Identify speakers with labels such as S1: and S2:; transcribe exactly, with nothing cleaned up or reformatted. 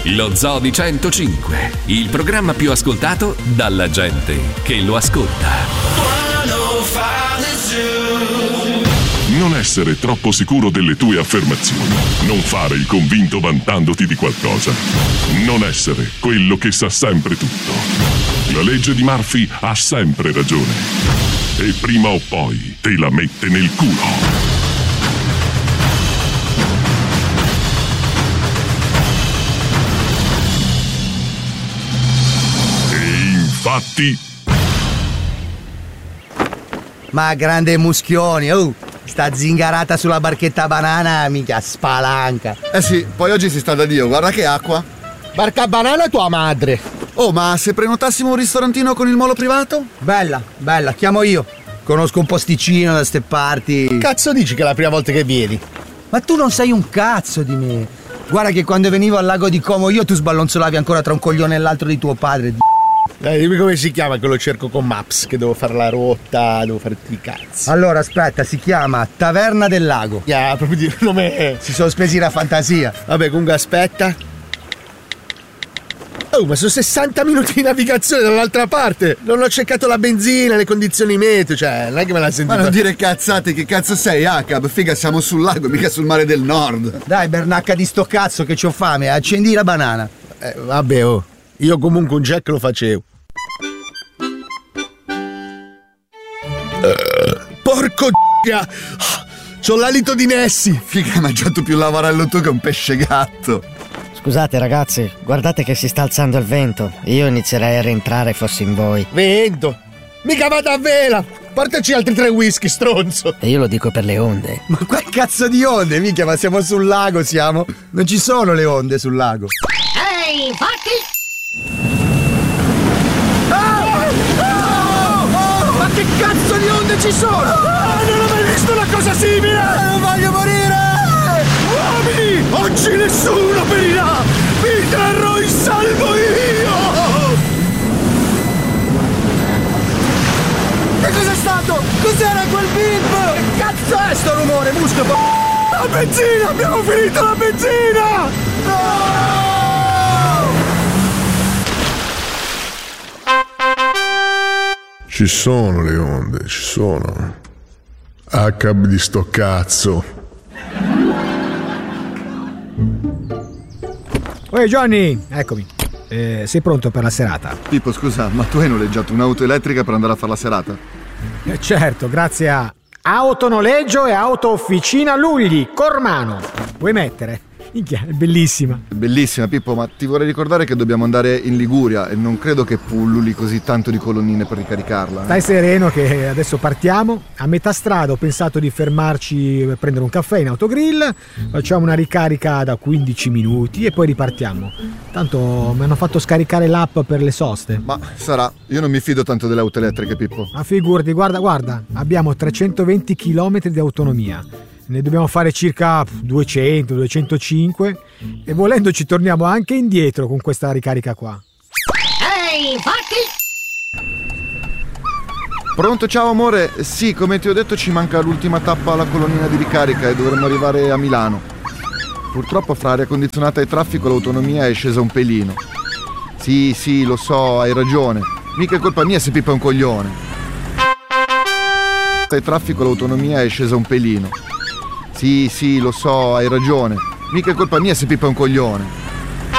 S1: Lo Zoo di centocinque, il programma più ascoltato dalla gente che lo ascolta.
S2: Non essere troppo sicuro delle tue affermazioni. Non fare il convinto vantandoti di qualcosa. Non essere quello che sa sempre tutto. La legge di Murphy ha sempre ragione. E prima o poi te la mette nel culo. Infatti.
S3: Ma grande Muschioni, oh, sta zingarata sulla barchetta banana, mica spalanca.
S4: Eh sì, poi oggi si sta da Dio, guarda che acqua.
S3: Barca banana tua madre.
S4: Oh, ma se prenotassimo un ristorantino con il molo privato?
S3: Bella, bella, chiamo io. Conosco un posticino da ste parti.
S5: Cazzo dici che è la prima volta che vieni?
S3: Ma tu non sai un cazzo di me. Guarda che quando venivo al lago di Como io tu sballonzolavi ancora tra un coglione e l'altro di tuo padre.
S5: Dai, dimmi come si chiama, che lo cerco con Maps, che devo fare la rotta, devo fare tutti i cazzi.
S3: Allora, aspetta, si chiama Taverna del Lago.
S5: Yeah, proprio di nome.
S3: Si sono spesi la fantasia.
S5: Vabbè, comunque aspetta. Oh, ma sono sessanta minuti di navigazione dall'altra parte. Non ho cercato la benzina, le condizioni meteo, cioè, non è che me l'ha sentita.
S4: Ma non dire cazzate, che cazzo sei, Acab? Figa, siamo sul lago, mica sul mare del nord.
S3: Dai, Bernacca di sto cazzo che c'ho fame, accendi la banana.
S5: Eh, vabbè, oh. Io comunque un jack lo facevo. Uh, porco d***a! C'ho l'alito di Nessi!
S4: Figa, hai mangiato più lavarello tu che un pesce gatto.
S6: Scusate ragazzi, guardate che si sta alzando il vento. Io inizierei a rientrare fossi in voi.
S5: Vento? Mica vado a vela! Portaci altri tre whisky, stronzo!
S6: E io lo dico per le onde.
S3: Ma quel cazzo di onde, mica, ma siamo sul lago, siamo? Non ci sono le onde sul lago.
S7: Ehi, infatti!
S3: Che cazzo di onde ci sono?
S5: Ah, non ho mai visto una cosa simile!
S3: Eh, non voglio morire!
S5: Uomini! Oggi nessuno perirà! Vi terrò in salvo io!
S3: Che cos'è stato? Cos'era quel bip? Che cazzo è sto rumore, Musco?
S5: La benzina! Abbiamo finito la benzina!
S3: No!
S8: Ci sono le onde, ci sono. Acab di sto cazzo.
S9: Oi Johnny, eccomi. Eh, sei pronto per la serata?
S4: Pippo, scusa, ma tu hai noleggiato un'auto elettrica per andare a fare la serata?
S9: Eh, certo, grazie a Autonoleggio e Auto Officina Lugli, Cormano. Vuoi mettere? Minchia, è bellissima.
S4: Bellissima, Pippo, ma ti vorrei ricordare che dobbiamo andare in Liguria e non credo che pulluli così tanto di colonnine per ricaricarla.
S9: Stai sereno che adesso partiamo. A metà strada ho pensato di fermarci per prendere un caffè in autogrill. Facciamo una ricarica da quindici minuti e poi ripartiamo. Tanto mi hanno fatto scaricare l'app per le soste.
S4: Ma sarà, io non mi fido tanto delle auto elettriche, Pippo.
S9: Ma figurati, guarda, guarda, abbiamo trecentoventi chilometri di autonomia. Ne dobbiamo fare circa duecento duecentocinque e volendo ci torniamo anche indietro con questa ricarica qua.
S7: Ehi, infatti!
S4: Pronto, ciao amore. Sì, come ti ho detto ci manca l'ultima tappa alla colonnina di ricarica e dovremmo arrivare a Milano. Purtroppo fra aria condizionata e traffico l'autonomia è scesa un pelino. Sì, sì, lo so, hai ragione. Mica è colpa mia se Pippo è un coglione. E traffico l'autonomia è scesa un pelino. Sì, sì, lo so, hai ragione. Mica è colpa mia se Pippo è un coglione.